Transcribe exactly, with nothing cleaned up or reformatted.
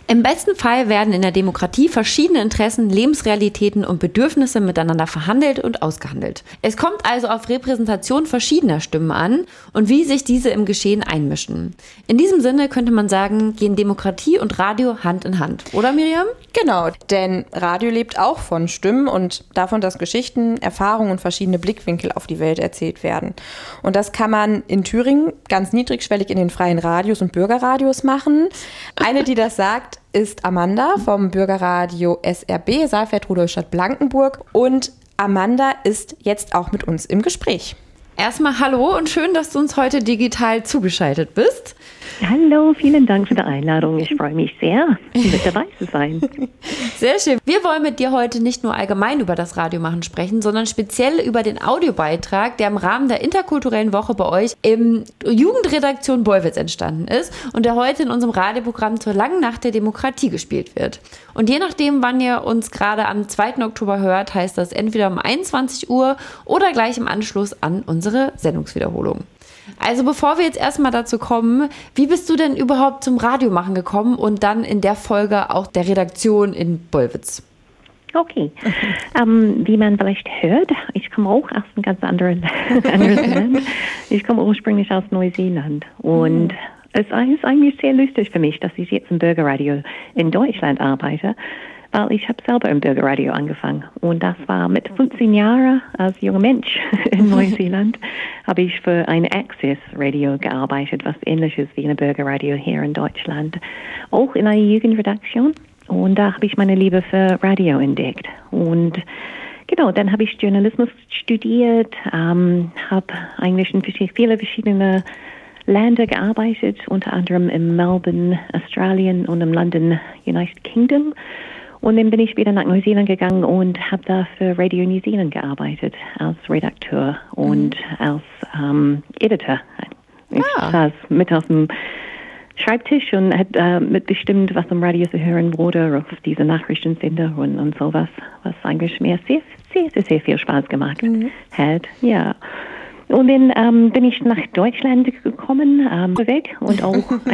Im besten Fall werden in der Demokratie verschiedene Interessen, Lebensrealitäten und Bedürfnisse miteinander verhandelt und ausgehandelt. Es kommt also auf Repräsentation verschiedener Stimmen an und wie sich diese im Geschehen einmischen. In diesem Sinne könnte man sagen, gehen Demokratie und Radio Hand in Hand. Oder Miriam? Genau, denn Radio lebt auch von Stimmen und davon, dass Geschichten, Erfahrungen und verschiedene Blickwinkel auf die Welt erzählt werden. Und das kann man in Thüringen ganz niedrigschwellig in den freien Radios und Bürgerradios machen. Eine, die das sagt, ist Amanda vom Bürgerradio S R B, Saalfeld-Rudolstadt-Blankenburg. Und Amanda ist jetzt auch mit uns im Gespräch. Erstmal hallo und schön, dass du uns heute digital zugeschaltet bist. Hallo, vielen Dank für die Einladung. Ich freue mich sehr, mit dabei zu sein. Sehr schön. Wir wollen mit dir heute nicht nur allgemein über das Radiomachen sprechen, sondern speziell über den Audiobeitrag, der im Rahmen der interkulturellen Woche bei euch im Jugendredaktion Bollwitz entstanden ist und der heute in unserem Radioprogramm zur langen Nacht der Demokratie gespielt wird. Und je nachdem, wann ihr uns gerade am zweiten Oktober hört, heißt das entweder um einundzwanzig Uhr oder gleich im Anschluss an unsere Sendungswiederholung. Also bevor wir jetzt erstmal dazu kommen, wie bist du denn überhaupt zum Radiomachen gekommen und dann in der Folge auch der Redaktion in Bollwitz? Okay, ähm, wie man vielleicht hört, ich komme auch aus einem ganz anderen, anderen Land. Ich komme ursprünglich aus Neuseeland und mhm. es ist eigentlich sehr lustig für mich, dass ich jetzt im Bürgerradio in Deutschland arbeite. Weil ich habe selber im Bürgerradio angefangen und das war mit fünfzehn Jahren als junger Mensch in Neuseeland, habe ich für ein Access Radio gearbeitet, was ähnlich ist wie ein Bürgerradio hier in Deutschland, auch in einer Jugendredaktion und da habe ich meine Liebe für Radio entdeckt und genau, dann habe ich Journalismus studiert, ähm, habe eigentlich in viele verschiedene Länder gearbeitet, unter anderem in Melbourne, Australien und in London, United Kingdom. Und dann bin ich wieder nach Neuseeland gegangen und habe da für Radio New Zealand gearbeitet, als Redakteur und mhm. als ähm, Editor. Ich ah. saß mit auf dem Schreibtisch und hat äh, mitbestimmt, was im Radio zu hören wurde, auf diese Nachrichtensender und, und sowas, was eigentlich mir sehr, sehr, sehr, sehr viel Spaß gemacht mhm. hat. Ja. Und dann ähm, bin ich nach Deutschland gekommen, ähm, weg und auch